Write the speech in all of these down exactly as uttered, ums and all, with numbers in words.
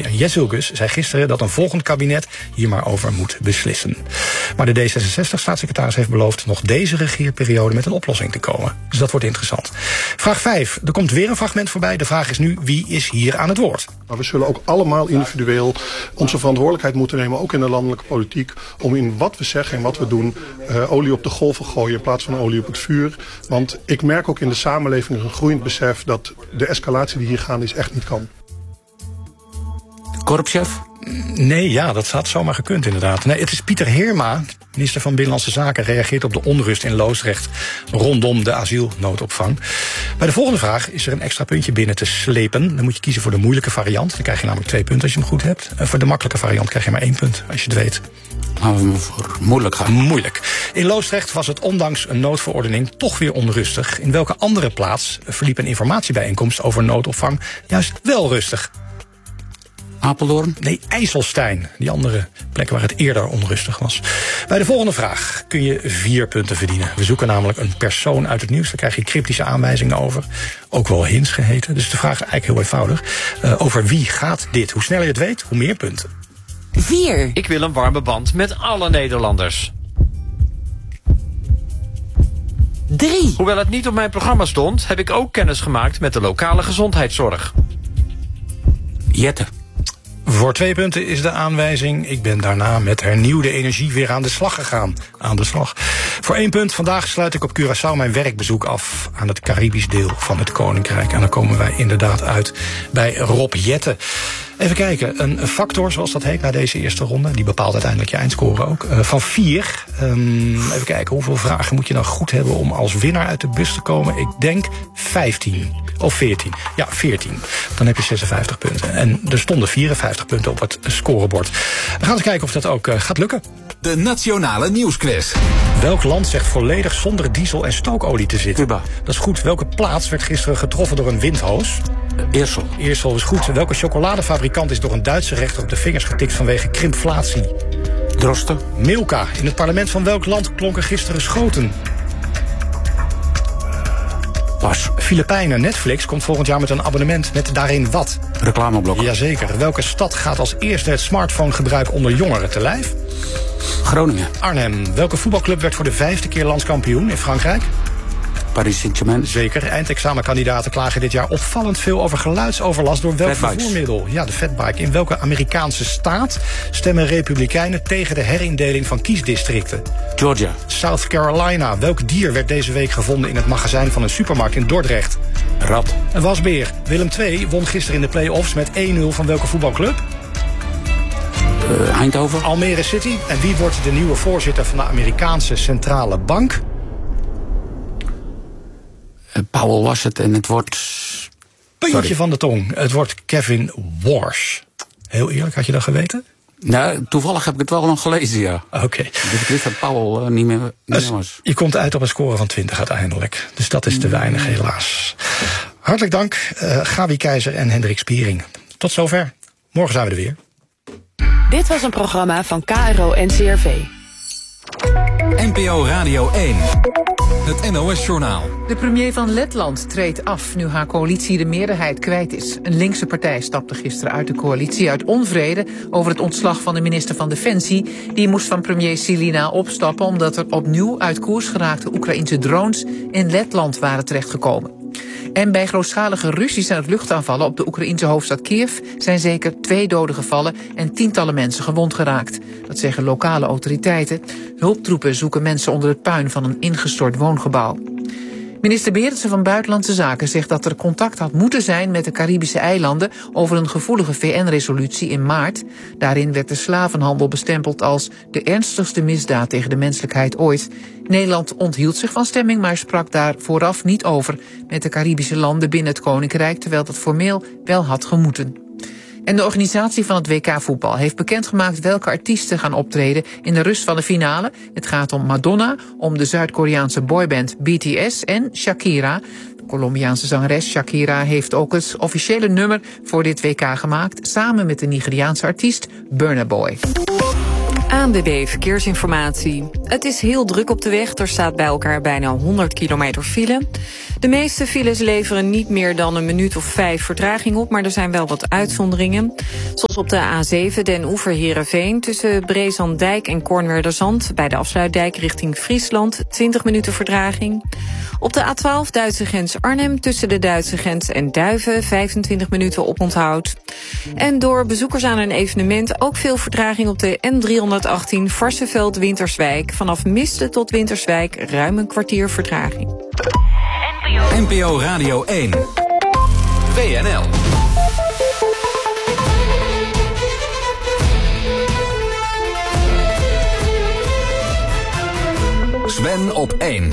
Premier Jezilgus zei gisteren dat een volgend kabinet hier maar over moet beslissen. Maar de D zesenzestig-staatssecretaris heeft beloofd nog deze regeerperiode met een oplossing te komen. Dus dat wordt interessant. Vraag vijf. Er komt weer een fragment voorbij. De vraag is nu, wie is hier aan het woord? Maar we zullen ook allemaal individueel onze verantwoordelijkheid moeten nemen, ook in de landelijke politiek, om in wat we zeggen en wat we doen uh, olie op de golven gooien in plaats van olie op het vuur. Want ik merk ook in de samenleving een groeiend besef dat de escalatie die hier gaande is echt niet kan. Korpschef? Nee, ja, dat had zomaar gekund inderdaad. Nee, het is Pieter Heerma, minister van Binnenlandse Zaken, reageert op de onrust in Loosdrecht rondom de asielnoodopvang. Bij de volgende vraag is er een extra puntje binnen te slepen. Dan moet je kiezen voor de moeilijke variant. Dan krijg je namelijk twee punten als je hem goed hebt. En voor de makkelijke variant krijg je maar één punt als je het weet. Laten we voor moeilijk gaan. Moeilijk. In Loosdrecht was het ondanks een noodverordening toch weer onrustig. In welke andere plaats verliep een informatiebijeenkomst over noodopvang juist wel rustig? Apeldoorn? Nee, IJsselstein. Die andere plek waar het eerder onrustig was. Bij de volgende vraag kun je vier punten verdienen. We zoeken namelijk een persoon uit het nieuws. Daar krijg je cryptische aanwijzingen over. Ook wel hints geheten. Dus de vraag is eigenlijk heel eenvoudig. Uh, over wie gaat dit? Hoe sneller je het weet, hoe meer punten. Vier. Ik wil een warme band met alle Nederlanders. Drie. Hoewel het niet op mijn programma stond, heb ik ook kennis gemaakt met de lokale gezondheidszorg. Jette. Voor twee punten is de aanwijzing. Ik ben daarna met hernieuwde energie weer aan de slag gegaan. Aan de slag. Voor één punt. Vandaag sluit ik op Curaçao mijn werkbezoek af aan het Caribisch deel van het Koninkrijk. En dan komen wij inderdaad uit bij Rob Jette. Even kijken, een factor, zoals dat heet, na deze eerste ronde. Die bepaalt uiteindelijk je eindscore ook. Uh, van vier. Um, even kijken, hoeveel vragen moet je dan goed hebben om als winnaar uit de bus te komen? Ik denk vijftien. Of veertien. Ja, veertien. Dan heb je zesenvijftig punten. En er stonden vierenvijftig punten op het scorebord. We gaan eens kijken of dat ook uh, gaat lukken. De Nationale Nieuwsquiz. Welk land zegt volledig zonder diesel en stookolie te zitten? Cuba. Dat is goed. Welke plaats werd gisteren getroffen door een windhoos? Eersel. Eersel is goed. Welke chocoladefabrikant is door een Duitse rechter op de vingers getikt vanwege krimpflatie? Drosten. Milka. In het parlement van welk land klonken gisteren schoten? Pas. Filipijnen. Netflix komt volgend jaar met een abonnement met daarin wat? Reclameblok. Jazeker. Welke stad gaat als eerste het smartphonegebruik onder jongeren te lijf? Groningen. Arnhem. Welke voetbalclub werd voor de vijfde keer landskampioen in Frankrijk? Paris Saint-Germain. Zeker. Eindexamenkandidaten klagen dit jaar opvallend veel over geluidsoverlast door welk Fatbikes. vervoermiddel? Ja, de fatbike. In welke Amerikaanse staat stemmen republikeinen tegen de herindeling van kiesdistricten? Georgia. South Carolina. Welk dier werd deze week gevonden in het magazijn van een supermarkt in Dordrecht? Rat. Een wasbeer. Willem twee won gisteren in de play-offs met één nul van welke voetbalclub? Uh, Eindhoven. Almere City. En wie wordt de nieuwe voorzitter van de Amerikaanse Centrale Bank? Uh, Powell was het en het wordt... Puntje Sorry. van de tong. Het wordt Kevin Warsh. Heel eerlijk, had je dat geweten? Nou, toevallig heb ik het wel nog gelezen, ja. Oké. Okay. Dus ik wist dat Powell uh, niet meer, niet dus meer was. Je komt uit op een score van twintig uiteindelijk. Dus dat is te weinig, helaas. Hartelijk dank, uh, Gabi Keizer en Hendrik Spiering. Tot zover. Morgen zijn we er weer. Dit was een programma van K R O en C R V. N P O Radio één. Het N O S-journaal. De premier van Letland treedt af nu haar coalitie de meerderheid kwijt is. Een linkse partij stapte gisteren uit de coalitie uit onvrede over het ontslag van de minister van Defensie. Die moest van premier Silina opstappen omdat er opnieuw uit koers geraakte Oekraïnse drones in Letland waren terechtgekomen. En bij grootschalige Russische luchtaanvallen op de Oekraïnse hoofdstad Kiev zijn zeker twee doden gevallen en tientallen mensen gewond geraakt. Dat zeggen lokale autoriteiten. Hulptroepen zoeken mensen onder het puin van een ingestort woongebouw. Minister Berendsen van Buitenlandse Zaken zegt dat er contact had moeten zijn met de Caribische eilanden over een gevoelige V N-resolutie in maart. Daarin werd de slavenhandel bestempeld als de ernstigste misdaad tegen de menselijkheid ooit. Nederland onthield zich van stemming, maar sprak daar vooraf niet over met de Caribische landen binnen het Koninkrijk, terwijl dat formeel wel had gemoeten. En de organisatie van het W K voetbal heeft bekendgemaakt welke artiesten gaan optreden in de rust van de finale. Het gaat om Madonna, om de Zuid-Koreaanse boyband B T S en Shakira. De Colombiaanse zangeres Shakira heeft ook het officiële nummer voor dit W K gemaakt, samen met de Nigeriaanse artiest Burna Boy. A N W B Verkeersinformatie. Het is heel druk op de weg. Er staat bij elkaar bijna honderd kilometer file. De meeste files leveren niet meer dan een minuut of vijf vertraging op, maar er zijn wel wat uitzonderingen. Zoals op de A zeven Den Oever-Heerenveen tussen Brezandijk en Kornwerderzand bij de afsluitdijk richting Friesland, twintig minuten vertraging. Op de A twaalf Duitse grens Arnhem tussen de Duitse grens en Duiven, vijfentwintig minuten oponthoud. En door bezoekers aan een evenement ook veel vertraging op de N driehonderdachttien Varsseveld-Winterswijk. Vanaf Misten tot Winterswijk ruim een kwartier vertraging. N P O Radio één. W N L. Sven op één.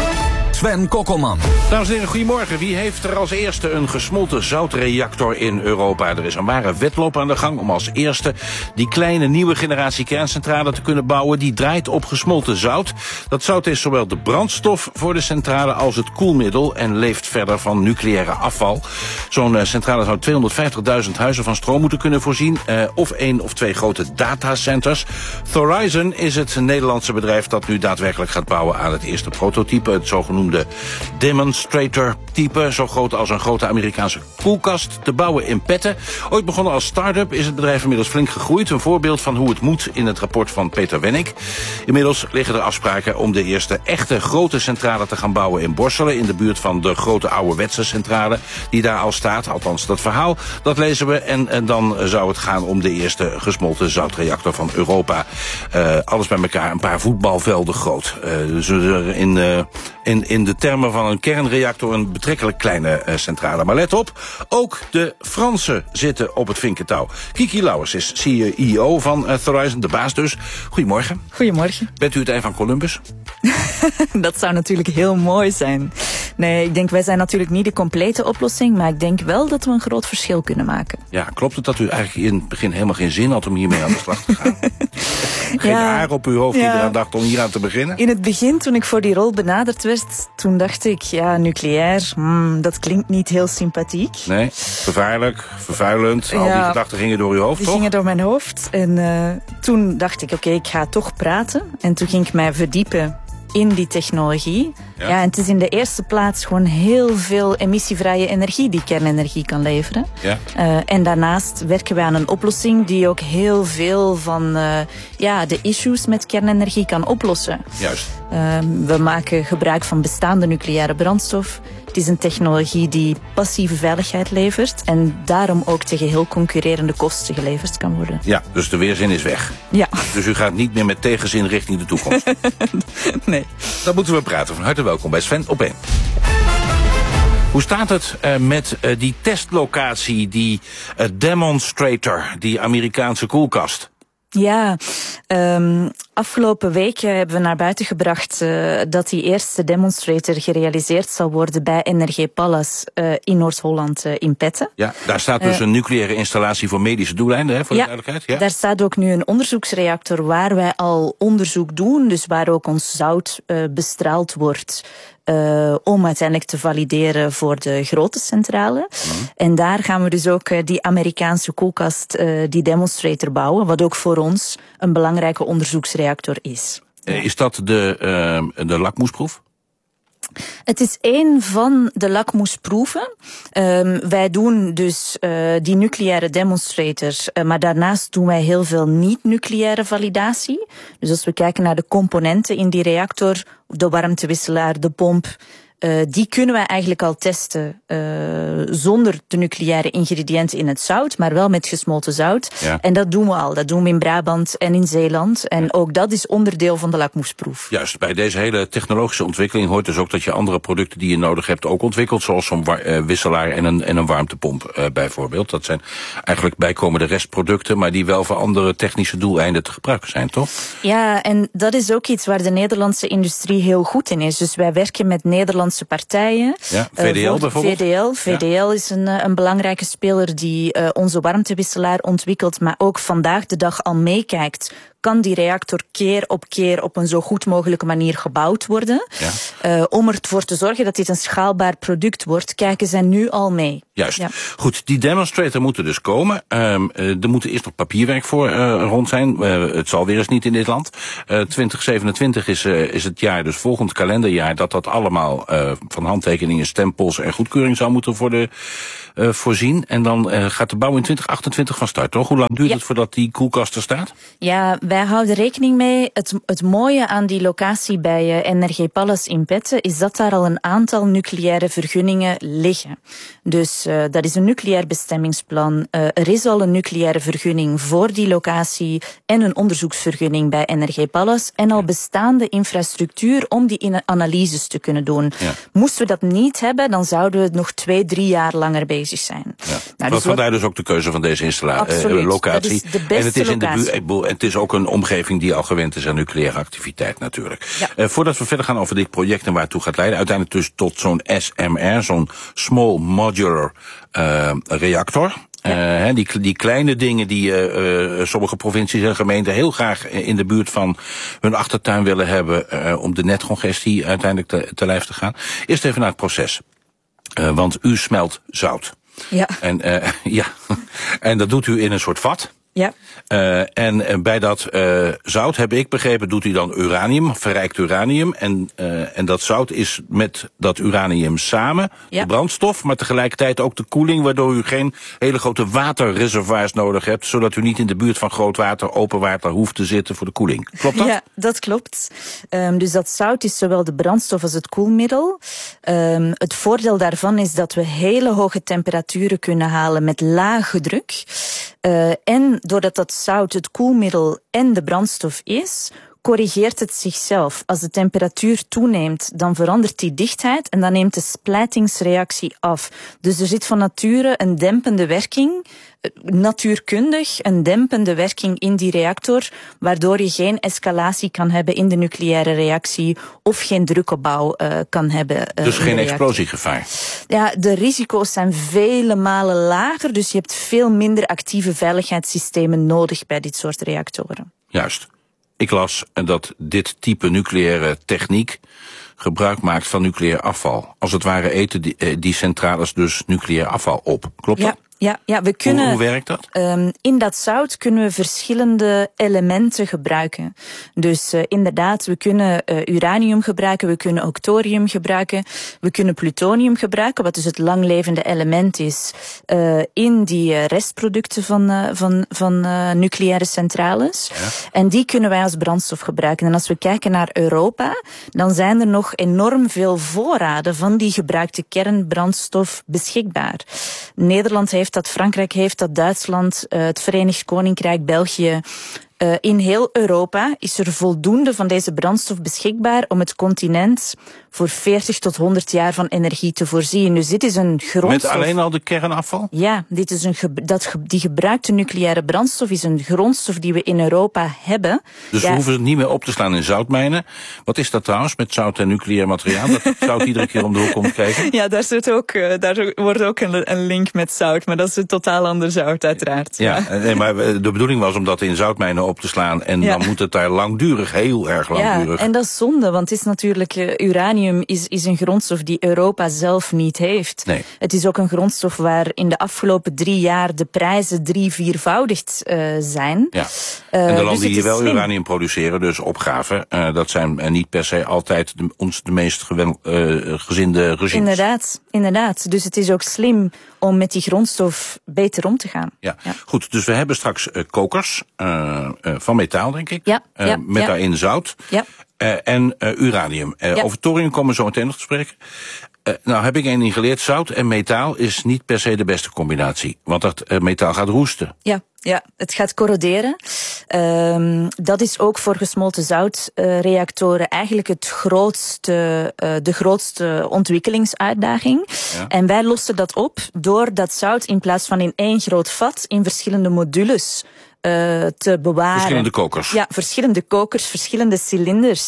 Sven Kokkelman. Dames en heren, goedemorgen. Wie heeft er als eerste een gesmolten zoutreactor in Europa? Er is een ware wedloop aan de gang om als eerste die kleine nieuwe generatie kerncentrale te kunnen bouwen. Die draait op gesmolten zout. Dat zout is zowel de brandstof voor de centrale als het koelmiddel en leeft verder van nucleaire afval. Zo'n uh, centrale zou tweehonderdvijftigduizend huizen van stroom moeten kunnen voorzien. Uh, of één of twee grote datacenters. Thorizon is het Nederlandse bedrijf dat nu daadwerkelijk gaat bouwen aan het eerste prototype. Het zogenoemde de demonstrator-type, zo groot als een grote Amerikaanse koelkast, te bouwen in Petten. Ooit begonnen als start-up is het bedrijf inmiddels flink gegroeid. Een voorbeeld van hoe het moet in het rapport van Peter Wennick. Inmiddels liggen er afspraken om de eerste echte grote centrale te gaan bouwen in Borselen, in de buurt van de grote ouderwetse centrale die daar al staat. Althans, dat verhaal, dat lezen we. En, en dan zou het gaan om de eerste gesmolten zoutreactor van Europa. Uh, alles bij elkaar een paar voetbalvelden groot. Uh, dus er in, uh, in in de termen van een kernreactor een betrekkelijk kleine uh, centrale. Maar let op, ook de Fransen zitten op het vinkentouw. Kiki Lauwers is C E O van uh, Thorizon, de baas dus. Goedemorgen. Goedemorgen. Bent u het ei van Columbus? Dat zou natuurlijk heel mooi zijn. Nee, ik denk wij zijn natuurlijk niet de complete oplossing, maar ik denk wel dat we een groot verschil kunnen maken. Ja, klopt het dat u eigenlijk in het begin helemaal geen zin had om hiermee aan de slag te gaan? Geen ja, haar op uw hoofd die ja. eraan dacht om hier aan te beginnen? In het begin, toen ik voor die rol benaderd werd, toen dacht ik, ja, nucleair, hmm, dat klinkt niet heel sympathiek. Nee, gevaarlijk, vervuilend, ja, al die gedachten gingen door uw hoofd, die toch? Die gingen door mijn hoofd. En uh, toen dacht ik, oké, okay, ik ga toch praten. En toen ging ik mij verdiepen in die technologie. Ja. ja, en het is in de eerste plaats gewoon heel veel emissievrije energie die kernenergie kan leveren. Ja. Uh, en daarnaast werken wij aan een oplossing die ook heel veel van uh, ja, de issues met kernenergie kan oplossen. Juist. Uh, we maken gebruik van bestaande nucleaire brandstof. Het is een technologie die passieve veiligheid levert en daarom ook tegen heel concurrerende kosten geleverd kan worden. Ja, dus de weerzin is weg. Ja. Dus u gaat niet meer met tegenzin richting de toekomst. Nee. Dan moeten we praten. Van harte welkom bij Sven op één. Hoe staat het uh, met uh, die testlocatie, die uh, demonstrator, die Amerikaanse koelkast? Ja, um, afgelopen week hebben we naar buiten gebracht uh, dat die eerste demonstrator gerealiseerd zal worden bij N R G Pallas uh, in Noord-Holland uh, in Petten. Ja, daar staat dus uh, een nucleaire installatie voor medische doeleinden, hè, voor ja, de duidelijkheid. Ja, daar staat ook nu een onderzoeksreactor waar wij al onderzoek doen, dus waar ook ons zout uh, bestraald wordt. Uh, om uiteindelijk te valideren voor de grote centrale. Mm. En daar gaan we dus ook uh, die Amerikaanse koelkast, uh, die demonstrator bouwen, wat ook voor ons een belangrijke onderzoeksreactor is. Uh, is dat de, uh, de lakmoesproef? Het is één van de lakmoesproeven. Um, wij doen dus uh, die nucleaire demonstrator, uh, maar daarnaast doen wij heel veel niet-nucleaire validatie. Dus als we kijken naar de componenten in die reactor, de warmtewisselaar, de pomp, Uh, die kunnen wij eigenlijk al testen uh, zonder de nucleaire ingrediënten in het zout, maar wel met gesmolten zout. Ja. En dat doen we al. Dat doen we in Brabant en in Zeeland. En ook dat is onderdeel van de lakmoesproef. Juist, bij deze hele technologische ontwikkeling hoort dus ook dat je andere producten die je nodig hebt ook ontwikkelt, zoals zo'n uh, wisselaar en een, en een warmtepomp uh, bijvoorbeeld. Dat zijn eigenlijk bijkomende restproducten, maar die wel voor andere technische doeleinden te gebruiken zijn, toch? Ja, en dat is ook iets waar de Nederlandse industrie heel goed in is. Dus wij werken met Nederlandse partijen. Ja, V D L uh, bijvoorbeeld? V D L. V D L ja. is een, een belangrijke speler die uh, onze warmtewisselaar ontwikkelt, maar ook vandaag de dag al meekijkt kan die reactor keer op keer op een zo goed mogelijke manier gebouwd worden. Ja. Uh, om ervoor te zorgen dat dit een schaalbaar product wordt, kijken zij nu al mee. Juist. Ja. Goed, die demonstrator moet er dus komen. Um, uh, er moet eerst nog papierwerk voor uh, rond zijn. Uh, het zal weer eens niet in dit land. Uh, twintig zevenentwintig is, uh, is het jaar, dus volgend kalenderjaar, dat dat allemaal uh, van handtekeningen, stempels en goedkeuring zou moeten worden uh, voorzien. En dan uh, gaat de bouw in twintig achtentwintig van start, toch? Hoe lang duurt ja. het voordat die koelkast er staat? Ja, wij houden rekening mee. Het, het mooie aan die locatie bij uh, N R G Palace in Petten is dat daar al een aantal nucleaire vergunningen liggen. Dus uh, dat is een nucleair bestemmingsplan. Uh, er is al een nucleaire vergunning voor die locatie en een onderzoeksvergunning bij N R G Palace en al bestaande infrastructuur om die analyses te kunnen doen. Ja. Moesten we dat niet hebben, dan zouden we nog twee, drie jaar langer bezig zijn. Ja. Nou, dus vandaar dus ook de keuze van deze installatie, uh, locatie. Dat is de beste en het is in de locatie. buurt, en het is ook een omgeving die al gewend is aan nucleaire activiteit natuurlijk. Ja. Uh, voordat we verder gaan over dit project en waartoe gaat leiden, uiteindelijk dus tot zo'n S M R, zo'n Small Modular uh, Reactor. Ja. Uh, die, die kleine dingen die uh, uh, sommige provincies en gemeenten heel graag in de buurt van hun achtertuin willen hebben uh, om de netcongestie uiteindelijk te, te lijf te gaan. Eerst even naar het proces. Uh, want u smelt zout. Ja. En, uh, ja. en dat doet u in een soort vat. Ja. Uh, en bij dat uh, zout, heb ik begrepen, doet u dan uranium, verrijkt uranium. En, uh, en dat zout is met dat uranium samen ja. de brandstof, maar tegelijkertijd ook de koeling, waardoor u geen hele grote waterreservoirs nodig hebt, zodat u niet in de buurt van groot water, open water hoeft te zitten voor de koeling. Klopt dat? Ja, dat klopt. Um, dus dat zout is zowel de brandstof als het koelmiddel. Um, het voordeel daarvan is dat we hele hoge temperaturen kunnen halen met lage druk. Uh, en doordat dat zout het koelmiddel en de brandstof is, corrigeert het zichzelf. Als de temperatuur toeneemt, dan verandert die dichtheid en dan neemt de splijtingsreactie af. Dus er zit van nature een dempende werking, natuurkundig een dempende werking in die reactor, waardoor je geen escalatie kan hebben in de nucleaire reactie of geen drukopbouw uh, kan hebben. Uh, dus geen explosiegevaar? Ja, de risico's zijn vele malen lager, dus je hebt veel minder actieve veiligheidssystemen nodig bij dit soort reactoren. Juist. Ik las dat dit type nucleaire techniek gebruik maakt van nucleair afval. Als het ware eten die, die centrales dus nucleair afval op. Klopt dat? Ja. Ja, ja, we kunnen. Hoe, hoe werkt dat? Um, in dat zout kunnen we verschillende elementen gebruiken. Dus uh, inderdaad, we kunnen uh, uranium gebruiken, we kunnen ook thorium gebruiken, we kunnen plutonium gebruiken, wat dus het langlevende element is uh, in die uh, restproducten van, uh, van, van uh, nucleaire centrales. Ja. En die kunnen wij als brandstof gebruiken. En als we kijken naar Europa, dan zijn er nog enorm veel voorraden van die gebruikte kernbrandstof beschikbaar. Nederland heeft dat, Frankrijk heeft dat, Duitsland, uh, het Verenigd Koninkrijk, België. Uh, in heel Europa is er voldoende van deze brandstof beschikbaar om het continent voor veertig tot honderd jaar van energie te voorzien. Dus dit is een grondstof. Met alleen al de kernafval? Ja, dit is een ge- dat ge- die gebruikte nucleaire brandstof is een grondstof die we in Europa hebben. Dus ja. we hoeven het niet meer op te slaan in zoutmijnen. Wat is dat trouwens met zout en nucleair materiaal? Dat zout iedere keer om de hoek komt kijken? Ja, daar, zit ook, uh, daar wordt ook een, een link met zout, maar dat is een totaal ander zout uiteraard. Ja, ja. Nee, maar de bedoeling was om dat in zoutmijnen op te slaan en ja. dan moet het daar langdurig, heel erg langdurig. Ja, en dat is zonde, want het is natuurlijk, uh, uranium is, is een grondstof die Europa zelf niet heeft. Nee. Het is ook een grondstof waar in de afgelopen drie jaar de prijzen drie, viervoudigd uh, zijn. Ja. En de landen uh, dus die wel slim. uranium produceren, dus opgaven, uh, dat zijn uh, niet per se altijd de, ons de meest gewen, uh, gezinde regimes. Inderdaad, inderdaad. Dus het is ook slim om met die grondstof beter om te gaan. Ja, ja. Goed. Dus we hebben straks uh, kokers uh, uh, van metaal, denk ik. Ja, uh, ja, met ja. daarin zout. Ja. Uh, en uh, uranium. Uh, ja. Over thorium komen we zo meteen nog te spreken. Uh, nou heb ik één ding geleerd. Zout en metaal is niet per se de beste combinatie. Want dat uh, metaal gaat roesten. Ja. Ja, het gaat corroderen. Um, dat is ook voor gesmolten zoutreactoren uh, eigenlijk het grootste, uh, de grootste ontwikkelingsuitdaging. Ja. En wij lossen dat op door dat zout in plaats van in één groot vat in verschillende modules uh, te bewaren. Verschillende kokers. Ja, verschillende kokers, verschillende cilinders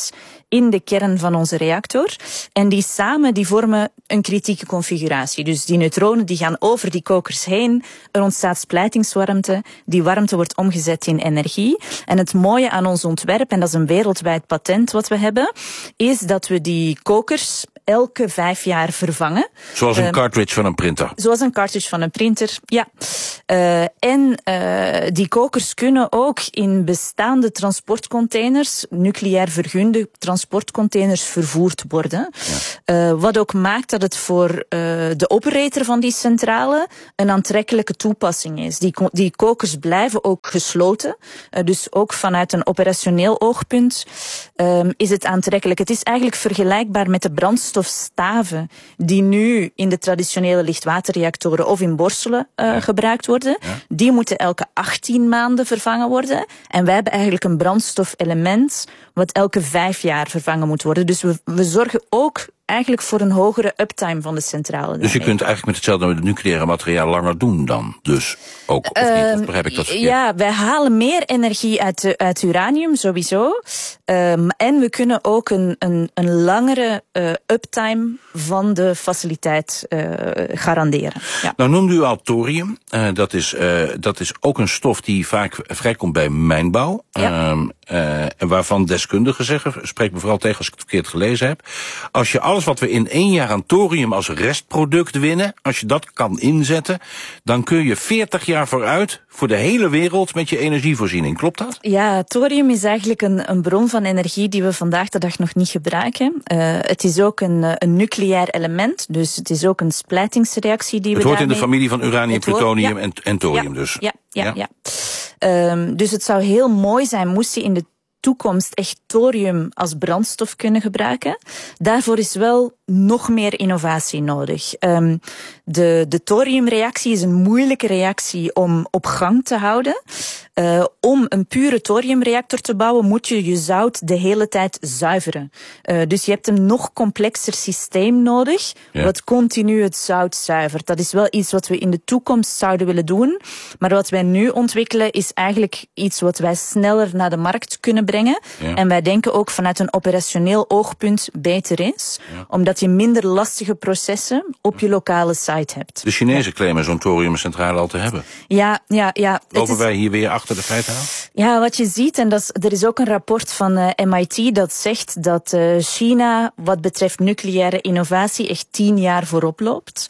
in de kern van onze reactor. En die samen die vormen een kritieke configuratie. Dus die neutronen die gaan over die kokers heen. Er ontstaat splijtingswarmte. Die warmte wordt omgezet in energie. En het mooie aan ons ontwerp, en dat is een wereldwijd patent wat we hebben, is dat we die kokers elke vijf jaar vervangen. Zoals een uh, cartridge van een printer. Zoals een cartridge van een printer, ja. Uh, en uh, die kokers kunnen ook in bestaande transportcontainers, nucleair vergunde transportcontainers, vervoerd worden. Ja. Uh, wat ook maakt dat het voor uh, de operator van die centrale een aantrekkelijke toepassing is. Die, die kokers blijven ook gesloten. Uh, dus ook vanuit een operationeel oogpunt uh, is het aantrekkelijk. Het is eigenlijk vergelijkbaar met de brandstofstaven die nu in de traditionele lichtwaterreactoren of in Borselen uh, ja. gebruikt worden. Ja. Die moeten elke achttien maanden vervangen worden. En wij hebben eigenlijk een brandstofelement wat elke vijf jaar vervangen moet worden. Dus we, we zorgen ook eigenlijk voor een hogere uptime van de centrale. Dus daarmee. Je kunt eigenlijk met hetzelfde met het nucleaire materiaal langer doen dan? Dus ook, of uh, niet? Of begrijp ik dat verkeerd? Ja, wij halen meer energie uit, uit uranium, sowieso. Um, en we kunnen ook een, een, een langere uh, uptime van de faciliteit uh, garanderen. Ja. Nou noemde u al thorium. Uh, dat, is, uh, dat is ook een stof die vaak vrijkomt bij mijnbouw. Ja. Um, uh, waarvan deskundigen zeggen, spreek me vooral tegen als ik het verkeerd gelezen heb, als je alles wat we in één jaar aan thorium als restproduct winnen, als je dat kan inzetten, dan kun je veertig jaar vooruit voor de hele wereld met je energievoorziening. Klopt dat? Ja, thorium is eigenlijk een, een bron van energie die we vandaag de dag nog niet gebruiken. Uh, het is ook een, een nucleair element, dus het is ook een splijtingsreactie die het we hoort daarmee... in de familie van uranium, het plutonium hoort, ja. en, en thorium ja, dus. Ja, ja, ja. ja. Um, dus het zou heel mooi zijn moest je in de toekomst echt thorium als brandstof kunnen gebruiken. Daarvoor is wel nog meer innovatie nodig. Um, de, de thoriumreactie is een moeilijke reactie om op gang te houden. Uh, om een pure thoriumreactor te bouwen moet je je zout de hele tijd zuiveren. Uh, dus je hebt een nog complexer systeem nodig, ja. wat continu het zout zuivert. Dat is wel iets wat we in de toekomst zouden willen doen. Maar wat wij nu ontwikkelen is eigenlijk iets wat wij sneller naar de markt kunnen brengen. Ja. En wij denken ook vanuit een operationeel oogpunt beter is. Ja. Omdat je minder lastige processen op je lokale site hebt. De Chinezen ja. claimen zo'n thoriumcentrale al te hebben. Ja, ja, ja. Lopen wij hier weer achter de feiten aan? Ja, wat je ziet, en dat is, er is ook een rapport van uh, M I T dat zegt dat uh, China wat betreft nucleaire innovatie echt tien jaar voorop loopt.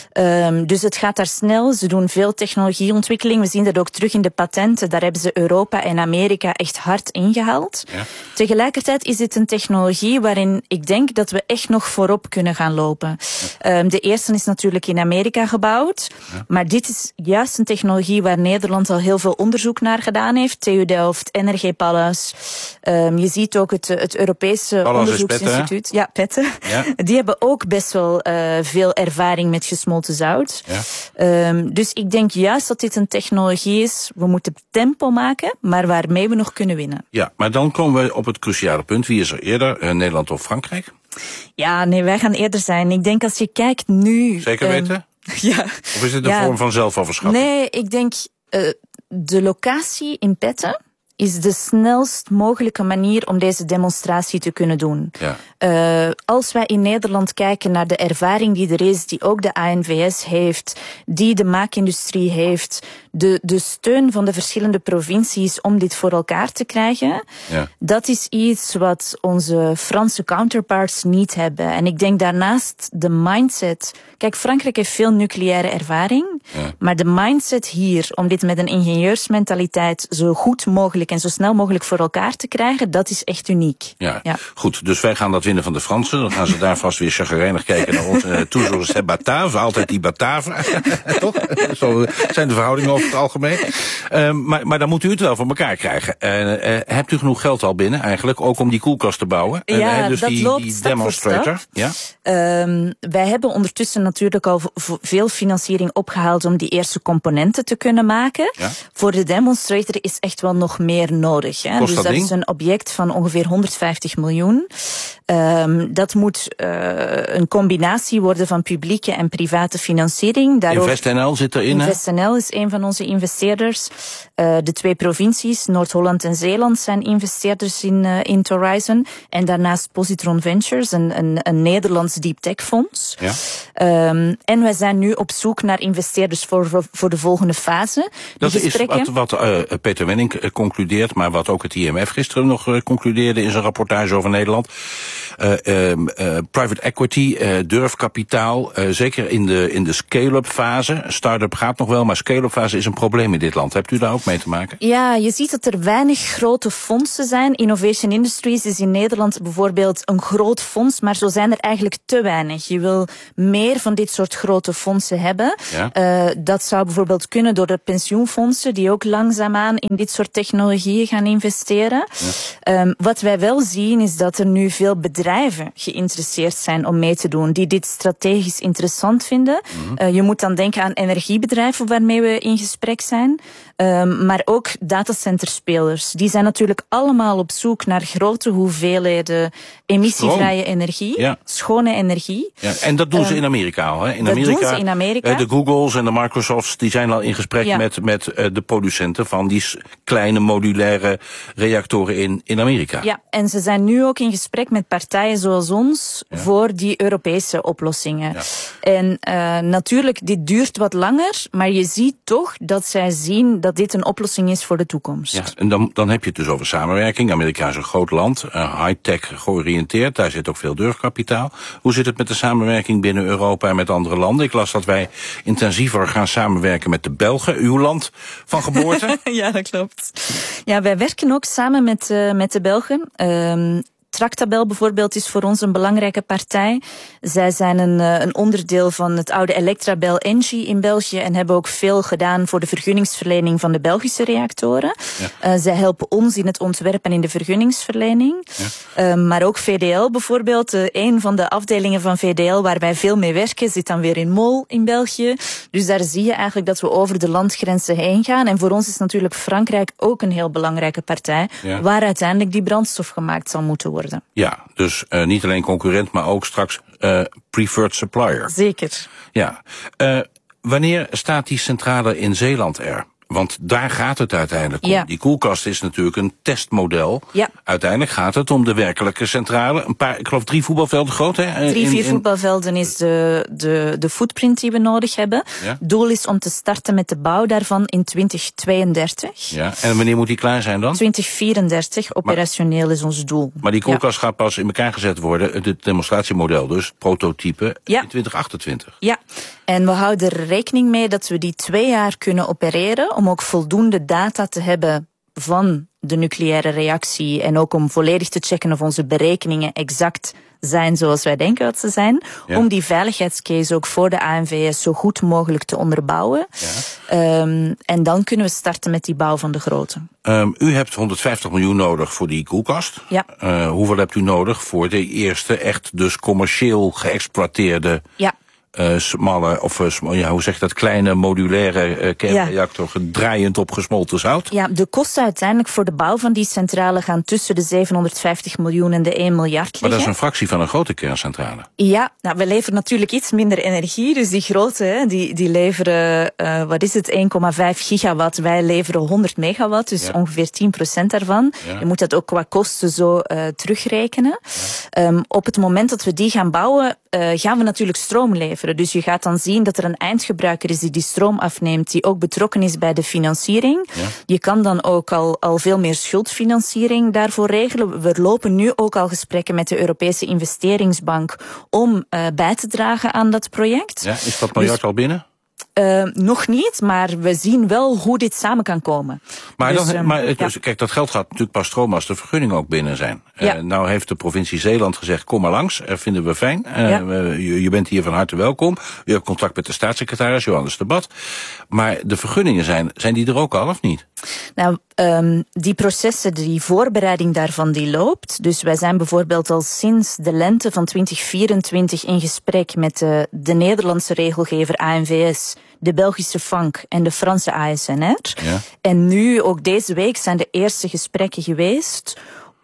Um, dus het gaat daar snel. Ze doen veel technologieontwikkeling. We zien dat ook terug in de patenten. Daar hebben ze Europa en Amerika echt hard ingehaald. Ja. Tegelijkertijd is dit een technologie waarin ik denk dat we echt nog voorop kunnen gaan lopen. Ja. Um, de eerste is natuurlijk in Amerika gebouwd. Ja. Maar dit is juist een technologie waar Nederland al heel veel onderzoek naar gedaan heeft. T U Delft, N R G Pallas. Um, je ziet ook het, het Europese Pallas onderzoeksinstituut. Petten, ja, Petten. Ja. Die hebben ook best wel uh, veel ervaring met gesmolten zout. Ja. Um, dus ik denk juist dat dit een technologie is. We moeten tempo maken, maar waarmee we nog kunnen winnen. Ja, maar dan komen we op het cruciale punt. Wie is er eerder, uh, Nederland of Frankrijk? Ja, nee, wij gaan eerder zijn. Ik denk als je kijkt nu... Zeker weten? Um, ja. Of is het een ja. vorm van zelfoverschatting? Nee, ik denk uh, de locatie in Petten is de snelst mogelijke manier om deze demonstratie te kunnen doen. Ja. Uh, als wij in Nederland kijken naar de ervaring die er is, die ook de A N V S heeft, die de maakindustrie heeft, de, de steun van de verschillende provincies om dit voor elkaar te krijgen, ja. dat is iets wat onze Franse counterparts niet hebben. En ik denk daarnaast de mindset. Kijk, Frankrijk heeft veel nucleaire ervaring, ja. maar de mindset hier om dit met een ingenieursmentaliteit zo goed mogelijk en zo snel mogelijk voor elkaar te krijgen, dat is echt uniek. Ja, ja. Goed. Dus wij gaan dat winnen van de Fransen. Dan gaan ze daar vast weer chagrijnig kijken naar ons. Uh, toujours c'est Batave, altijd die Bataven. Toch? Zo zijn de verhoudingen over het algemeen. Uh, maar, maar dan moet u het wel voor elkaar krijgen. Uh, uh, hebt u genoeg geld al binnen eigenlijk, ook om die koelkast te bouwen? Ja, uh, dus dat die, loopt die stap demonstrator. voor stap. Ja? Um, wij hebben ondertussen natuurlijk al v- veel financiering opgehaald om die eerste componenten te kunnen maken. Ja? Voor de demonstrator is echt wel nog meer nodig. Hè? Kost dus dat dat ding? is een object van ongeveer honderdvijftig miljoen. Uh, Um, dat moet uh, een combinatie worden van publieke en private financiering. Daarover, InvestNL zit erin, hè? InvestNL is een van onze investeerders. Uh, de twee provincies, Noord-Holland en Zeeland, zijn investeerders in, uh, in Horizon. En daarnaast Positron Ventures, een, een, een Nederlands deep tech fonds. Ja. Um, en wij zijn nu op zoek naar investeerders voor, voor, voor de volgende fase. Dat Die is wat, wat uh, Peter Wenning uh, concludeert, maar wat ook het I M F gisteren nog uh, concludeerde in zijn rapportage over Nederland. Uh, uh, uh, private equity, uh, durfkapitaal, uh, zeker in de, in de scale-up fase. Start-up gaat nog wel, maar scale-up fase is een probleem in dit land. Hebt u daar ook mee te maken? Ja, je ziet dat er weinig grote fondsen zijn. Innovation Industries is in Nederland bijvoorbeeld een groot fonds, maar zo zijn er eigenlijk te weinig. Je wil meer van dit soort grote fondsen hebben. Ja. Uh, dat zou bijvoorbeeld kunnen door de pensioenfondsen, die ook langzaamaan in dit soort technologieën gaan investeren. Ja. Um, wat wij wel zien is dat er nu veel bedrijven geïnteresseerd zijn om mee te doen, die dit strategisch interessant vinden. Mm-hmm. Uh, je moet dan denken aan energiebedrijven waarmee we in gesprek zijn. Um, maar ook datacenterspelers. Die zijn natuurlijk allemaal op zoek naar grote hoeveelheden emissievrije Stroom. energie, ja. schone energie. Ja, en dat doen ze in Amerika al. Hè? In dat Amerika, doen ze in Amerika. De Googles en de Microsofts die zijn al in gesprek ja. met, met uh, de producenten van die kleine modulaire reactoren in, in Amerika. Ja, en ze zijn nu ook in gesprek met partijen zoals ons ja. voor die Europese oplossingen. Ja. En uh, natuurlijk, dit duurt wat langer, maar je ziet toch dat zij zien dat dit een oplossing is voor de toekomst. Ja, en dan, dan heb je het dus over samenwerking. Amerika is een groot land, uh, high-tech georiënteerd. Daar zit ook veel durfkapitaal. Hoe zit het met de samenwerking binnen Europa en met andere landen? Ik las dat wij intensiever gaan samenwerken met de Belgen, uw land van geboorte. Ja, dat klopt. Ja, wij werken ook samen met, uh, met de Belgen. Um, Tractabel bijvoorbeeld is voor ons een belangrijke partij. Zij zijn een, een onderdeel van het oude Electrabel Engie in België en hebben ook veel gedaan voor de vergunningsverlening van de Belgische reactoren. Ja. Uh, zij helpen ons in het ontwerp en in de vergunningsverlening. Ja. Uh, maar ook V D L bijvoorbeeld, uh, een van de afdelingen van V D L waar wij veel mee werken, zit dan weer in Mol in België. Dus daar zie je eigenlijk dat we over de landgrenzen heen gaan. En voor ons is natuurlijk Frankrijk ook een heel belangrijke partij, ja. waar uiteindelijk die brandstof gemaakt zal moeten worden. Ja, dus uh, niet alleen concurrent, maar ook straks uh, preferred supplier. Zeker. Ja. Uh, wanneer staat die centrale in Zeeland er? Want daar gaat het uiteindelijk om. Ja. Die koelkast is natuurlijk een testmodel. Ja. Uiteindelijk gaat het om de werkelijke centrale. Een paar, ik geloof drie voetbalvelden groot, hè? Drie, vier in, in... voetbalvelden is de, de, de footprint die we nodig hebben. Ja. Doel is om te starten met de bouw daarvan in twintig tweeëndertig. Ja. En wanneer moet die klaar zijn dan? twintig vierendertig, operationeel maar, is ons doel. Maar die koelkast ja. gaat pas in elkaar gezet worden, het demonstratiemodel dus, prototype, ja. in twintig achtentwintig. Ja, en we houden er rekening mee dat we die twee jaar kunnen opereren, om ook voldoende data te hebben van de nucleaire reactie en ook om volledig te checken of onze berekeningen exact zijn zoals wij denken dat ze zijn. Ja. Om die veiligheidscase ook voor de A N V S zo goed mogelijk te onderbouwen. Ja. Um, en dan kunnen we starten met die bouw van de grote. Um, u hebt honderdvijftig miljoen nodig voor die koelkast. Ja. Uh, hoeveel hebt u nodig voor de eerste echt dus commercieel geëxploiteerde... Ja. Uh, smalle, of uh, ja, hoe zeg je dat, kleine modulaire uh, kernreactor, ja. draaiend op gesmolten zout? Ja, de kosten uiteindelijk voor de bouw van die centrale gaan tussen de zevenhonderdvijftig miljoen en de één miljard liggen. Maar dat is een fractie van een grote kerncentrale. Ja, nou, we leveren natuurlijk iets minder energie, dus die grote, hè, die, die leveren, uh, wat is het, één komma vijf gigawatt. Wij leveren honderd megawatt, dus ja. ongeveer tien procent daarvan. Ja. Je moet dat ook qua kosten zo uh, terugrekenen. Ja. Um, op het moment dat we die gaan bouwen, uh, gaan we natuurlijk stroom leveren. Dus je gaat dan zien dat er een eindgebruiker is die die stroom afneemt, die ook betrokken is bij de financiering. Ja. Je kan dan ook al, al veel meer schuldfinanciering daarvoor regelen. We lopen nu ook al gesprekken met de Europese investeringsbank om uh, bij te dragen aan dat project. Ja, is dat miljard dus, al binnen? Uh, nog niet, maar we zien wel hoe dit samen kan komen. Maar, dus, dan, um, maar ja. kijk, dat geld gaat natuurlijk pas stromen als de vergunningen ook binnen zijn. Ja. Uh, nou heeft de provincie Zeeland gezegd, kom maar langs, dat vinden we fijn. Uh, ja. uh, je, je bent hier van harte welkom. U hebt contact met de staatssecretaris, Johannes de Bad. Maar de vergunningen zijn, zijn die er ook al of niet? Nou, um, die processen, die voorbereiding daarvan, die loopt. Dus wij zijn bijvoorbeeld al sinds de lente van twintig vierentwintig in gesprek met de, de Nederlandse regelgever A N V S, de Belgische F A N C en de Franse A S N R. Ja. En nu, ook deze week, zijn de eerste gesprekken geweest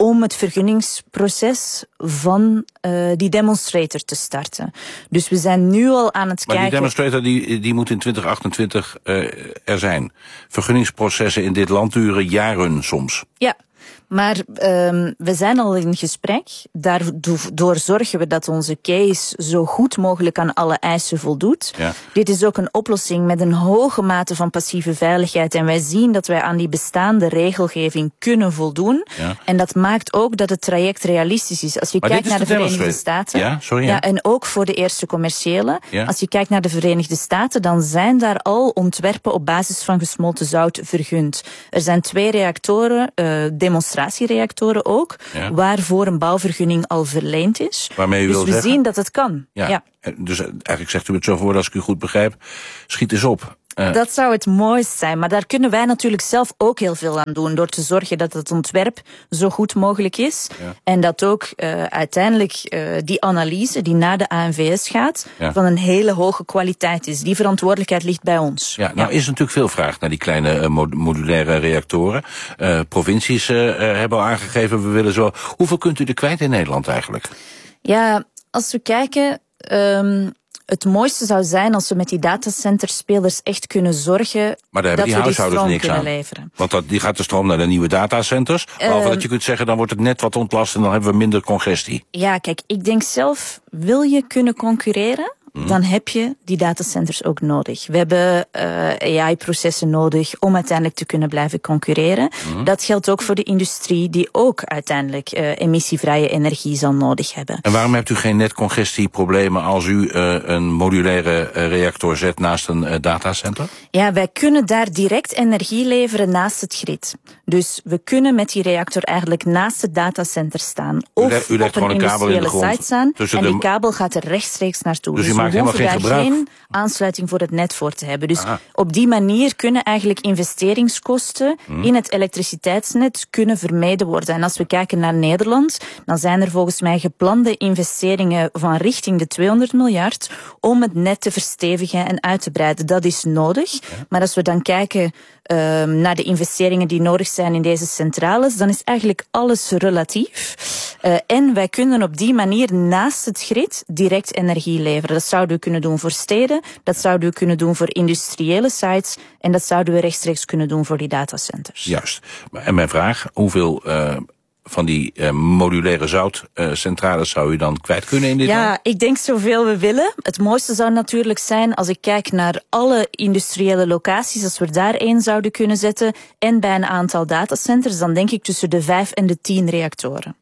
om het vergunningsproces van uh, die demonstrator te starten. Dus we zijn nu al aan het maar kijken... Maar die demonstrator die, die moet in twintig achtentwintig uh, er zijn. Vergunningsprocessen in dit land duren jaren soms. Ja. Maar um, we zijn al in gesprek. Daardoor zorgen we dat onze case zo goed mogelijk aan alle eisen voldoet. Ja. Dit is ook een oplossing met een hoge mate van passieve veiligheid. En wij zien dat wij aan die bestaande regelgeving kunnen voldoen. Ja. En dat maakt ook dat het traject realistisch is. Als je maar kijkt naar de, de Verenigde Staten. Ja, sorry, ja. Ja, en ook voor de eerste commerciële. Ja. Als je kijkt naar de Verenigde Staten, dan zijn daar al ontwerpen op basis van gesmolten zout vergund. Er zijn twee reactoren, uh, demonstratiereactoren ook, ja. waarvoor een bouwvergunning al verleend is. Waarmee u dus wil we zeggen? zien dat het kan. Ja. Ja. Dus eigenlijk zegt u het zo voor, als ik u goed begrijp, schiet eens op. Uh. Dat zou het mooist zijn, maar daar kunnen wij natuurlijk zelf ook heel veel aan doen, door te zorgen dat het ontwerp zo goed mogelijk is. Ja. En dat ook uh, uiteindelijk uh, die analyse die naar de A N V S gaat, ja. van een hele hoge kwaliteit is. Die verantwoordelijkheid ligt bij ons. Ja, nou ja. is er natuurlijk veel vraag naar die kleine uh, modulaire reactoren. Uh, provincies uh, uh, hebben al aangegeven, we willen zo. Hoeveel kunt u er kwijt in Nederland eigenlijk? Ja, als we kijken... Um, Het mooiste zou zijn als we met die datacenterspelers echt kunnen zorgen maar daar dat die we die huishoudens stroom niks kunnen aan. leveren. Want dat, die gaat de stroom naar de nieuwe datacenters. Behalve uh, dat je kunt zeggen, dan wordt het net wat ontlast en dan hebben we minder congestie. Ja, kijk, ik denk zelf, wil je kunnen concurreren, mm. dan heb je die datacenters ook nodig. We hebben uh, A I-processen nodig om uiteindelijk te kunnen blijven concurreren. Mm. Dat geldt ook voor de industrie die ook uiteindelijk uh, emissievrije energie zal nodig hebben. En waarom hebt u geen netcongestieproblemen als u uh, een modulaire uh, reactor zet naast een uh, datacenter? Ja, wij kunnen daar direct energie leveren naast het grid. Dus we kunnen met die reactor eigenlijk naast het datacenter staan. Of u, le- u legt op een, een industriële site staan. En die kabel gaat er rechtstreeks naartoe. Dus, dus u maakt helemaal geen gebruik? Geen aansluiting voor het net voor te hebben. Dus Aha. op die manier kunnen eigenlijk investeringskosten hmm. in het elektriciteitsnet kunnen vermeden worden. En als we kijken naar Nederland, dan zijn er volgens mij geplande investeringen van richting de tweehonderd miljard om het net te verstevigen en uit te breiden. Dat is nodig. Ja. Maar als we dan kijken uh, naar de investeringen die nodig zijn in deze centrales, dan is eigenlijk alles relatief. Uh, en wij kunnen op die manier naast het grid direct energie leveren. Dat zouden we kunnen doen voor steden, dat zouden we kunnen doen voor industriële sites en dat zouden we rechtstreeks kunnen doen voor die datacenters. Juist. En mijn vraag, hoeveel uh, van die uh, modulaire zoutcentrales uh, zou u dan kwijt kunnen in dit Ja, land? ik denk zoveel we willen. Het mooiste zou natuurlijk zijn als ik kijk naar alle industriële locaties, als we daar één zouden kunnen zetten en bij een aantal datacenters, dan denk ik tussen de vijf en de tien reactoren.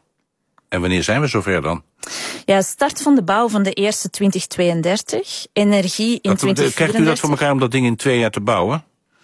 En wanneer zijn we zover dan? Ja, start van de bouw van de eerste twintig tweeëndertig. Energie in dat, twintig vierendertig. Krijgt u dat voor elkaar om dat ding in twee jaar te bouwen?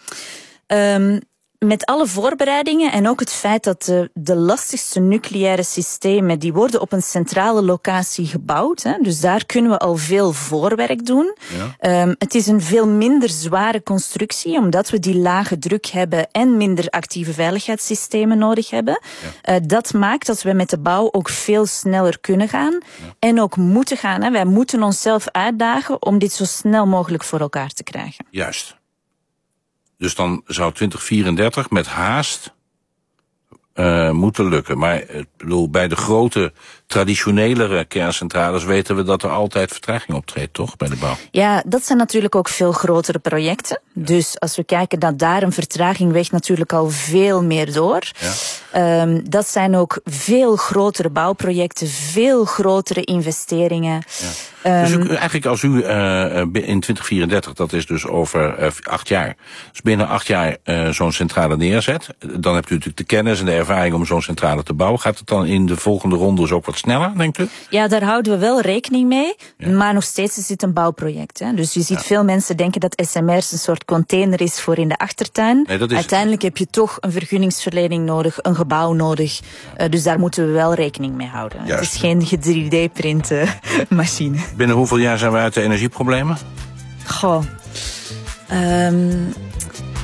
Um, met alle voorbereidingen en ook het feit dat de, de lastigste nucleaire systemen, die worden op een centrale locatie gebouwd. Hè, dus daar kunnen we al veel voorwerk doen. Ja. Um, het is een veel minder zware constructie, omdat we die lage druk hebben en minder actieve veiligheidssystemen nodig hebben. Ja. Uh, dat maakt dat we met de bouw ook veel sneller kunnen gaan. Ja. En ook moeten gaan. Hè. Wij moeten onszelf uitdagen om dit zo snel mogelijk voor elkaar te krijgen. Juist. Dus dan zou twintig vierendertig met haast uh, moeten lukken. Maar ik bedoel, bij de grote, traditionelere kerncentrales weten we dat er altijd vertraging optreedt, toch, bij de bouw? Ja, dat zijn natuurlijk ook veel grotere projecten. Ja. Dus als we kijken dat daar een vertraging weegt natuurlijk al veel meer door. Ja. Um, dat zijn ook veel grotere bouwprojecten, veel grotere investeringen. Ja. Dus u, eigenlijk als u uh, in twintig vierendertig, dat is dus over uh, acht jaar, dus binnen acht jaar uh, zo'n centrale neerzet, dan hebt u natuurlijk de kennis en de ervaring om zo'n centrale te bouwen. Gaat het dan in de volgende rondes ook wat sneller, denkt u? Ja, daar houden we wel rekening mee, ja. maar nog steeds is dit een bouwproject. Hè? Dus je ziet ja. veel mensen denken dat S M R's een soort container is voor in de achtertuin. Nee, dat is Uiteindelijk het. heb je toch een vergunningsverlening nodig, een gebouw nodig. Ja. Uh, dus daar moeten we wel rekening mee houden. Juist. Het is geen drie D-print uh, machine. Binnen hoeveel jaar zijn we uit de energieproblemen? Goh. Um,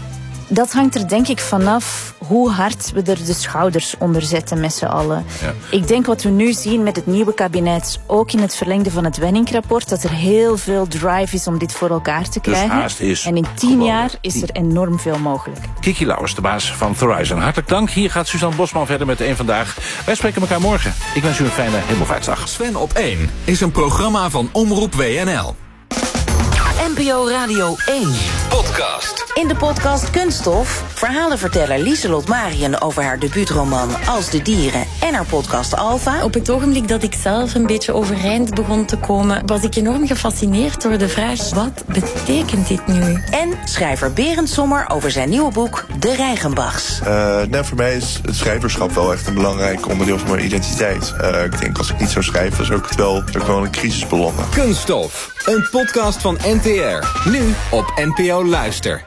Dat hangt er denk ik vanaf hoe hard we er de schouders onder zetten met z'n allen. Ja. Ik denk wat we nu zien met het nieuwe kabinet, ook in het verlengde van het Wenning-rapport, dat er heel veel drive is om dit voor elkaar te krijgen. Dus haast is en in tien jaar is er enorm veel mogelijk. Kiki Lauwers, de baas van Thorizon. Hartelijk dank. Hier gaat Suzanne Bosman verder met één Vandaag. Wij spreken elkaar morgen. Ik wens u een fijne hemelvaartsdag. Sven op één is een programma van Omroep W N L. N P O Radio één. Podcast. In de podcast Kunststof verhalenverteller Lieselot Marien over haar debuutroman Als de Dieren en haar podcast Alpha. Op het ogenblik dat ik zelf een beetje overeind begon te komen, was ik enorm gefascineerd door de vraag: wat betekent dit nu? En schrijver Berend Sommer over zijn nieuwe boek De Reichenbachs. Uh, nou, voor mij is het schrijverschap wel echt een belangrijk onderdeel van mijn identiteit. Uh, ik denk als ik niet zou schrijven, zou ik het wel, zou ik wel in een crisis belanden. Kunststof, een podcast van N T R. Nu op N P O Luister.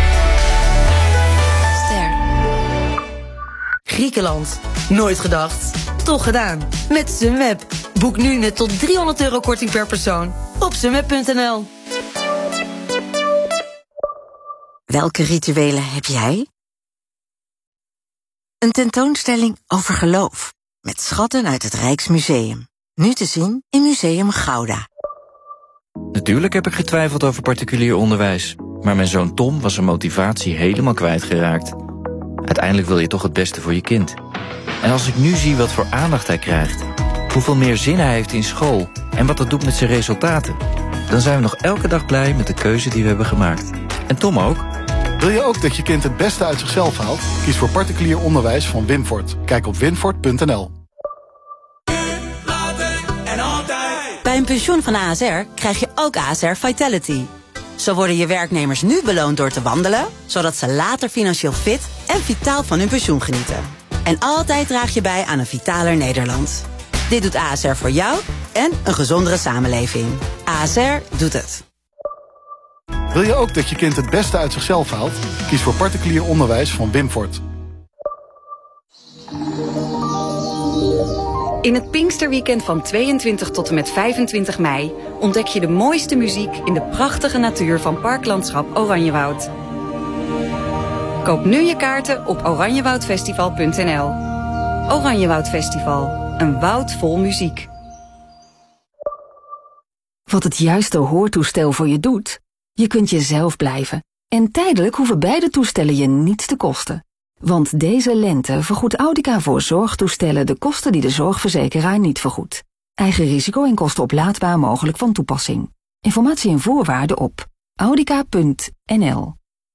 Griekenland. Nooit gedacht. Toch gedaan. Met Sunweb. Boek nu met tot driehonderd euro korting per persoon. Op sunweb punt n l. Welke rituelen heb jij? Een tentoonstelling over geloof. Met schatten uit het Rijksmuseum. Nu te zien in Museum Gouda. Natuurlijk heb ik getwijfeld over particulier onderwijs. Maar mijn zoon Tom was zijn motivatie helemaal kwijtgeraakt. Uiteindelijk wil je toch het beste voor je kind. En als ik nu zie wat voor aandacht hij krijgt, hoeveel meer zin hij heeft in school en wat dat doet met zijn resultaten, dan zijn we nog elke dag blij met de keuze die we hebben gemaakt. En Tom ook. Wil je ook dat je kind het beste uit zichzelf haalt? Kies voor particulier onderwijs van Winfort. Kijk op winfort punt n l. Bij een pensioen van A S R krijg je ook A S R Vitality. Zo worden je werknemers nu beloond door te wandelen, zodat ze later financieel fit en vitaal van hun pensioen genieten. En altijd draag je bij aan een vitaler Nederland. Dit doet A S R voor jou en een gezondere samenleving. A S R doet het. Wil je ook dat je kind het beste uit zichzelf haalt? Kies voor particulier onderwijs van Winfort. In het Pinksterweekend van tweeëntwintig tot en met vijfentwintig mei ontdek je de mooiste muziek in de prachtige natuur van Parklandschap Oranjewoud. Koop nu je kaarten op oranjewoudfestival punt n l. Oranjewoud Festival, een woud vol muziek. Wat het juiste hoortoestel voor je doet? Je kunt jezelf blijven. En tijdelijk hoeven beide toestellen je niets te kosten. Want deze lente vergoedt Audica voor zorgtoestellen de kosten die de zorgverzekeraar niet vergoedt. Eigen risico en kosten oplaadbaar mogelijk van toepassing. Informatie en voorwaarden op audica punt n l.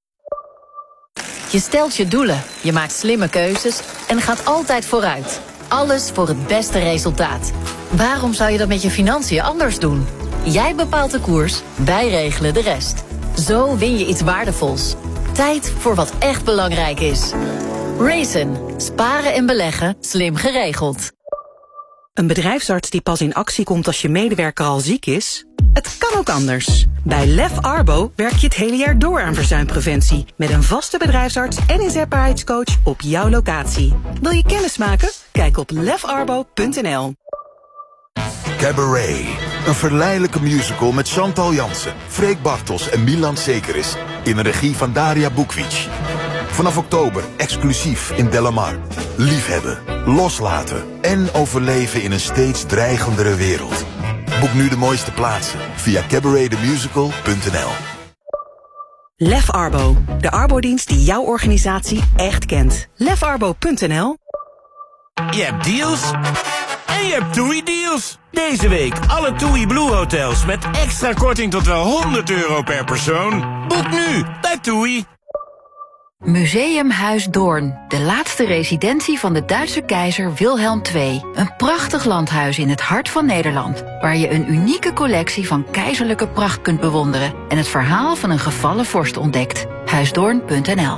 Je stelt je doelen, je maakt slimme keuzes en gaat altijd vooruit. Alles voor het beste resultaat. Waarom zou je dat met je financiën anders doen? Jij bepaalt de koers, wij regelen de rest. Zo win je iets waardevols. Tijd voor wat echt belangrijk is. Raisin. Sparen en beleggen. Slim geregeld. Een bedrijfsarts die pas in actie komt als je medewerker al ziek is? Het kan ook anders. Bij Lef Arbo werk je het hele jaar door aan verzuimpreventie. Met een vaste bedrijfsarts en inzetbaarheidscoach op jouw locatie. Wil je kennis maken? Kijk op lef arbo punt n l. Cabaret. Een verleidelijke musical met Chantal Jansen, Freek Bartels en Milan Sekeris. In de regie van Daria Bukvic. Vanaf oktober exclusief in Delamar. Liefhebben, loslaten en overleven in een steeds dreigendere wereld. Boek nu de mooiste plaatsen via cabaret the musical punt n l. Lef Arbo, de arbodienst die jouw organisatie echt kent. lef arbo punt n l. Je hebt deals en je hebt TUI deals. Deze week alle TUI Blue hotels met extra korting tot wel honderd euro per persoon. Boek nu bij TUI. Museumhuis Doorn, de laatste residentie van de Duitse keizer Wilhelm de Tweede. Een prachtig landhuis in het hart van Nederland, waar je een unieke collectie van keizerlijke pracht kunt bewonderen en het verhaal van een gevallen vorst ontdekt. huisdoorn punt n l.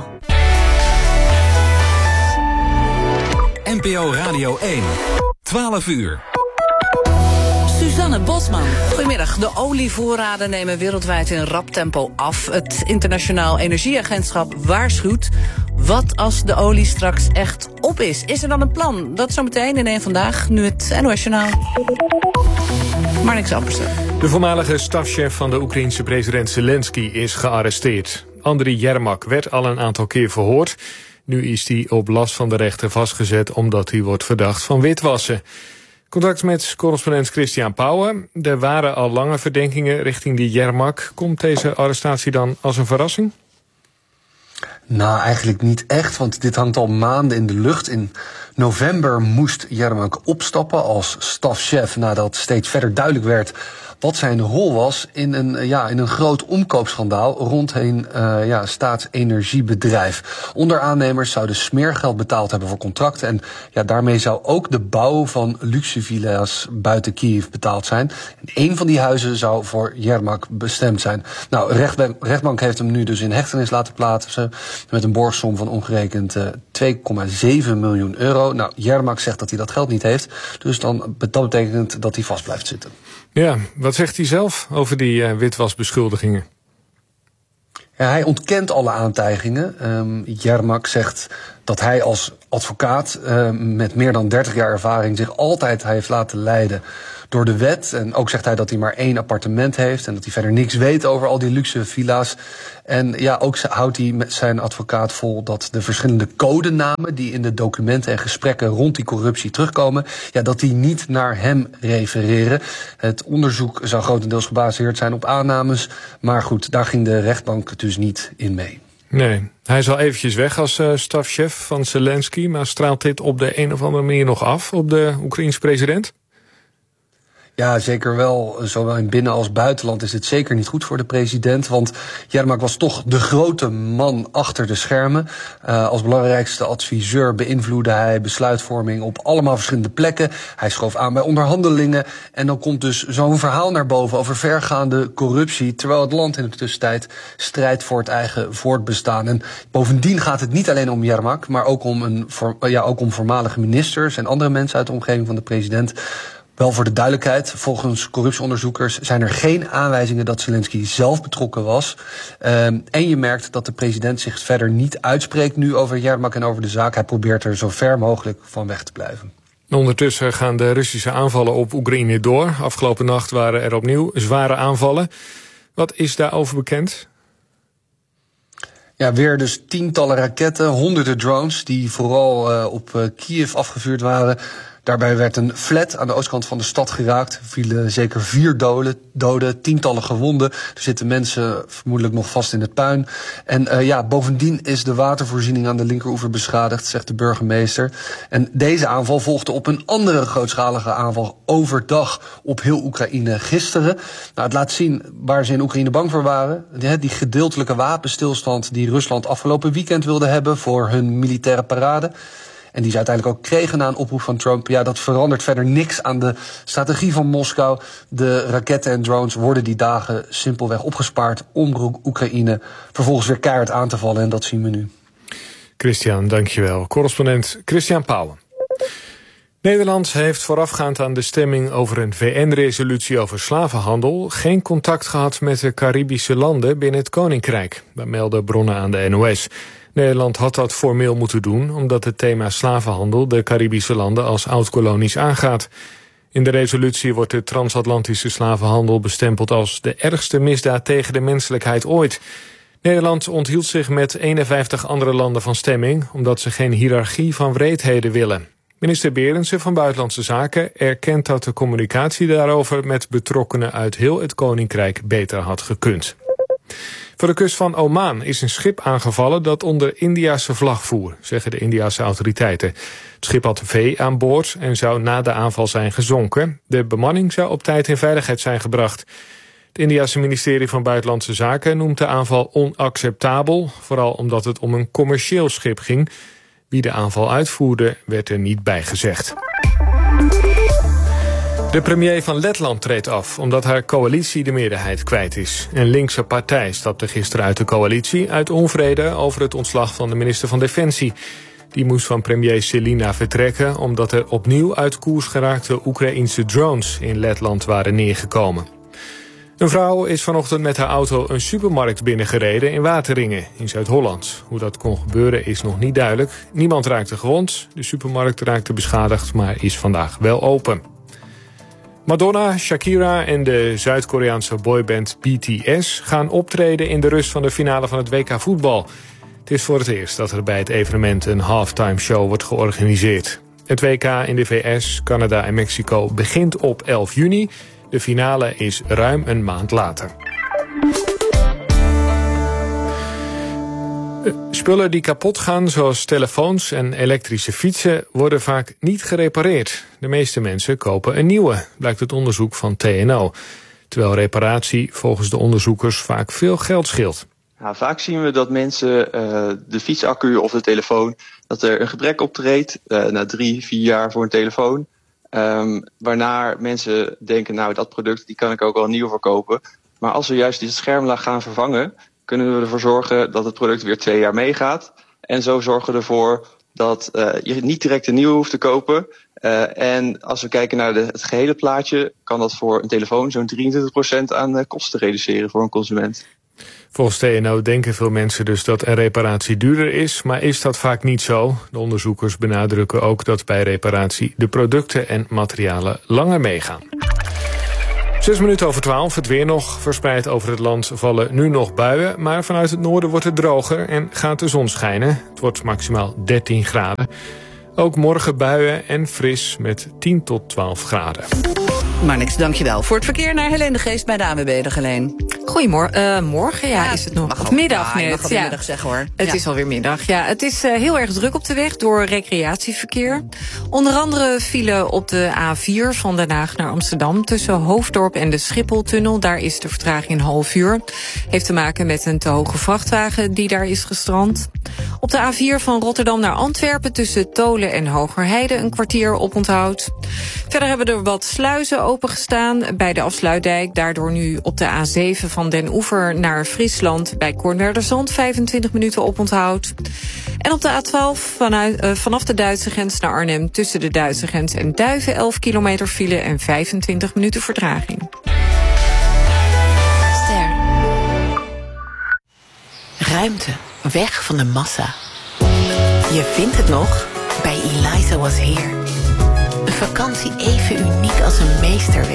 N P O Radio één, twaalf uur. Suzanne Bosman. Goedemiddag. De olievoorraden nemen wereldwijd in rap tempo af. Het Internationaal Energieagentschap waarschuwt. Wat als de olie straks echt op is? Is er dan een plan? Dat zometeen in één Vandaag. Nu het N O S Journaal. Marnix Ampersen. De voormalige stafchef van de Oekraïense president Zelensky is gearresteerd. Andriy Yermak werd al een aantal keer verhoord. Nu is hij op last van de rechter vastgezet omdat hij wordt verdacht van witwassen. Contact met correspondent Christian Pauwen. Er waren al lange verdenkingen richting die Yermak. Komt deze arrestatie dan als een verrassing? Nou, eigenlijk niet echt, want dit hangt al maanden in de lucht. In november moest Yermak opstappen als stafchef nadat steeds verder duidelijk werd wat zijn rol was in een, ja, in een groot omkoopschandaal rond een uh, ja, staatsenergiebedrijf. Onder aannemers zouden smeergeld betaald hebben voor contracten. En ja, daarmee zou ook de bouw van luxe villa's buiten Kiev betaald zijn. En een van die huizen zou voor Yermak bestemd zijn. Nou, rechtbank, rechtbank heeft hem nu dus in hechtenis laten plaatsen met een borgsom van omgerekend uh, twee komma zeven miljoen euro. Nou, Yermak zegt dat hij dat geld niet heeft. Dus dan, dat betekent dat hij vast blijft zitten. Ja, wat zegt hij zelf over die uh, witwasbeschuldigingen? Ja, hij ontkent alle aantijgingen. Um, Yermak zegt dat hij als advocaat uh, met meer dan dertig jaar ervaring zich altijd heeft laten leiden door de wet. En ook zegt hij dat hij maar één appartement heeft en dat hij verder niks weet over al die luxe villa's. En ja, ook houdt hij met zijn advocaat vol dat de verschillende codenamen die in de documenten en gesprekken rond die corruptie terugkomen, ja, dat die niet naar hem refereren. Het onderzoek zou grotendeels gebaseerd zijn op aannames, maar goed, daar ging de rechtbank dus niet in mee. Nee, hij is al eventjes weg als uh, stafchef van Zelensky, maar straalt dit op de een of andere manier nog af op de Oekraïense president? Ja, zeker wel. Zowel in binnen- als buitenland is het zeker niet goed voor de president. Want Yermak was toch de grote man achter de schermen. Uh, als belangrijkste adviseur beïnvloedde hij besluitvorming op allemaal verschillende plekken. Hij schoof aan bij onderhandelingen. En dan komt dus zo'n verhaal naar boven over vergaande corruptie, terwijl het land in de tussentijd strijdt voor het eigen voortbestaan. En bovendien gaat het niet alleen om Yermak, maar ook om, een, ja, ook om voormalige ministers en andere mensen uit de omgeving van de president. Wel voor de duidelijkheid, volgens corruptieonderzoekers zijn er geen aanwijzingen dat Zelensky zelf betrokken was. Um, en je merkt dat de president zich verder niet uitspreekt nu over Yermak en over de zaak. Hij probeert er zo ver mogelijk van weg te blijven. Ondertussen gaan de Russische aanvallen op Oekraïne door. Afgelopen nacht waren er opnieuw zware aanvallen. Wat is daarover bekend? Ja, weer dus tientallen raketten, honderden drones die vooral uh, op uh, Kiev afgevuurd waren. Daarbij werd een flat aan de oostkant van de stad geraakt. Er vielen zeker vier doden, doden, tientallen gewonden. Er zitten mensen vermoedelijk nog vast in het puin. En uh, ja, bovendien is de watervoorziening aan de linkeroever beschadigd, zegt de burgemeester. En deze aanval volgde op een andere grootschalige aanval overdag op heel Oekraïne gisteren. Nou, het laat zien waar ze in Oekraïne bang voor waren. Die, die gedeeltelijke wapenstilstand die Rusland afgelopen weekend wilde hebben voor hun militaire parade. En die ze uiteindelijk ook kregen na een oproep van Trump. Ja, dat verandert verder niks aan de strategie van Moskou. De raketten en drones worden die dagen simpelweg opgespaard om Oekraïne vervolgens weer keihard aan te vallen. En dat zien we nu. Christian, dankjewel. Correspondent Christian Pauwen. Nederland heeft voorafgaand aan de stemming over een V N-resolutie over slavenhandel geen contact gehad met de Caribische landen binnen het Koninkrijk. Dat melden bronnen aan de N O S. Nederland had dat formeel moeten doen, omdat het thema slavenhandel de Caribische landen als oud-kolonies aangaat. In de resolutie wordt de transatlantische slavenhandel bestempeld als de ergste misdaad tegen de menselijkheid ooit. Nederland onthield zich met eenenvijftig andere landen van stemming, omdat ze geen hiërarchie van wreedheden willen. Minister Berendsen van Buitenlandse Zaken erkent dat de communicatie daarover met betrokkenen uit heel het Koninkrijk beter had gekund. Voor de kust van Oman is een schip aangevallen dat onder Indiase vlag voer, zeggen de Indiase autoriteiten. Het schip had vee aan boord en zou na de aanval zijn gezonken. De bemanning zou op tijd in veiligheid zijn gebracht. Het Indiase ministerie van Buitenlandse Zaken noemt de aanval onacceptabel, vooral omdat het om een commercieel schip ging. Wie de aanval uitvoerde, werd er niet bij gezegd. De premier van Letland treedt af omdat haar coalitie de meerderheid kwijt is. Een linkse partij stapte gisteren uit de coalitie uit onvrede over het ontslag van de minister van Defensie. Die moest van premier Selina vertrekken omdat er opnieuw uit koers geraakte Oekraïense drones in Letland waren neergekomen. Een vrouw is vanochtend met haar auto een supermarkt binnengereden in Wateringen in Zuid-Holland. Hoe dat kon gebeuren is nog niet duidelijk. Niemand raakte gewond, de supermarkt raakte beschadigd, maar is vandaag wel open. Madonna, Shakira en de Zuid-Koreaanse boyband B T S gaan optreden in de rust van de finale van het W K voetbal. Het is voor het eerst dat er bij het evenement een halftime show wordt georganiseerd. Het W K in de V S, Canada en Mexico begint op elf juni. De finale is ruim een maand later. Spullen die kapot gaan, zoals telefoons en elektrische fietsen, worden vaak niet gerepareerd. De meeste mensen kopen een nieuwe, blijkt uit onderzoek van T N O. Terwijl reparatie volgens de onderzoekers vaak veel geld scheelt. Nou, vaak zien we dat mensen uh, de fietsaccu of de telefoon, dat er een gebrek optreedt uh, na drie, vier jaar voor een telefoon. Um, waarna mensen denken, nou dat product die kan ik ook wel nieuw verkopen. Maar als we juist die schermlaag gaan vervangen, kunnen we ervoor zorgen dat het product weer twee jaar meegaat. En zo zorgen we ervoor dat uh, je niet direct een nieuwe hoeft te kopen. Uh, en als we kijken naar de, het gehele plaatje, kan dat voor een telefoon zo'n drieëntwintig procent aan uh, kosten reduceren voor een consument. Volgens T N O denken veel mensen dus dat een reparatie duurder is, maar is dat vaak niet zo. De onderzoekers benadrukken ook dat bij reparatie de producten en materialen langer meegaan. Zes minuten over twaalf, het weer nog. Verspreid over het land vallen nu nog buien, maar vanuit het noorden wordt het droger en gaat de zon schijnen. Het wordt maximaal dertien graden. Ook morgen buien en fris met tien tot twaalf graden. Maar niks, dankjewel. Voor het verkeer naar Helene de Geest bij de A N W B, de Geleen. Goedemorgen, uh, morgen ja, ja, is het nog. Mag of ook, middag ja, net. mag Ja, middag zeggen hoor. Het ja. is alweer middag. Ja, het is uh, heel erg druk op de weg door recreatieverkeer. Onder andere file op de A vier van Den Haag naar Amsterdam tussen Hoofddorp en de Schipholtunnel. Daar is de vertraging een half uur. Heeft te maken met een te hoge vrachtwagen die daar is gestrand. Op de A vier van Rotterdam naar Antwerpen tussen Tolen en Hogerheide een kwartier oponthoud. Verder hebben er wat sluizen opengestaan bij de Afsluitdijk. Daardoor nu op de A zeven van Den Oever naar Friesland bij Kornwerderzand vijfentwintig minuten oponthoud. En op de A twaalf vanuit, uh, vanaf de Duitse grens naar Arnhem tussen de Duitse grens en Duiven elf kilometer file en vijfentwintig minuten vertraging. Ster. Ruimte. Weg van de massa. Je vindt het nog bij Eliza Was Here. Een vakantie even uniek als een meesterwerk.